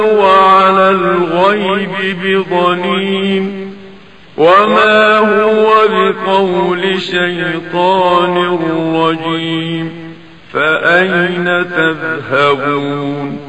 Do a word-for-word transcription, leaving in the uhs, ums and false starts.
وعلى الغيب بضنين وما هو بقول شيطان رجيم فأين تذهبون